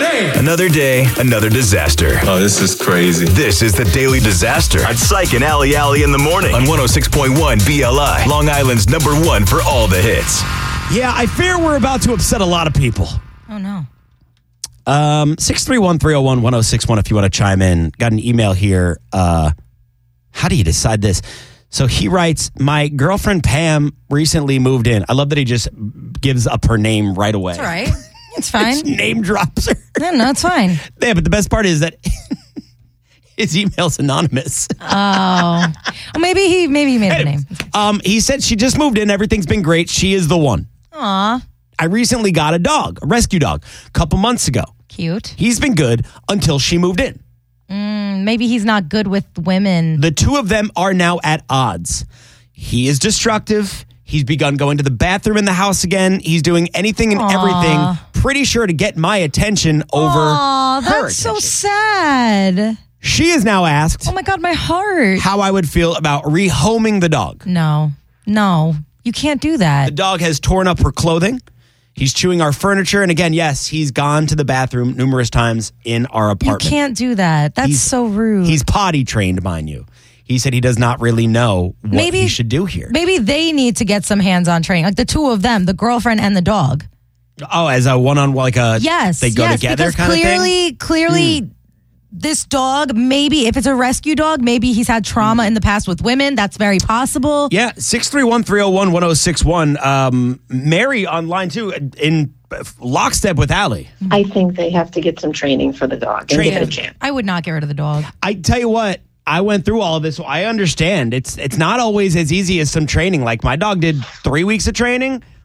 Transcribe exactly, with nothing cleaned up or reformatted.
Hey! Another day, another disaster. Oh, this is crazy. This is the Daily Disaster on Psych and Alley Alley in the morning on one oh six point one B L I, Long Island's number one for all the hits. Yeah, I fear we're about to upset a lot of people. Oh, no. Um, six three one, three oh one, one oh six one if you want to chime in. Got an email here. Uh, how do you decide this? So he writes, my girlfriend Pam recently moved in. I love that he just gives up her name right away. It's all right. It's fine. Just name drops her. No, no, it's fine. Yeah, but the best part is that his email's anonymous. Oh. Well, maybe he maybe he made a name. Um, he said she just moved in. Everything's been great. She is the one. Aw. I recently got a dog, a rescue dog, a couple months ago. Cute. He's been good until she moved in. Mm, maybe he's not good with women. The two of them are now at odds. He is destructive. He's begun going to the bathroom in the house again. He's doing anything and Aww. everything, pretty sure to get my attention over Aw, her that's so attention. sad. She is now asked Oh, my God, my heart. how I would feel about rehoming the dog. No, no, you can't do that. The dog has torn up her clothing. He's chewing our furniture. And again, yes, he's gone to the bathroom numerous times in our You apartment. can't do that. That's He's- so rude. He's potty trained, mind you. He said he does not really know what Maybe- he should do here. Maybe they need to get some hands-on training, like the two of them, the girlfriend and the dog. Oh, as a one-on-one, like a Yes, they go yes, together because kind clearly, of thing? clearly, this dog, maybe if it's a rescue dog, maybe he's had trauma in the past with women. That's very possible. Yeah, six three one, three oh one, one oh six one. Um, Mary online too, in lockstep with Allie. I think they have to get some training for the dog and Training. give it a chance. I would not get rid of the dog. I tell you what, I went through all of this, so I understand. It's it's not always as easy as some training. Like my dog did three weeks of training.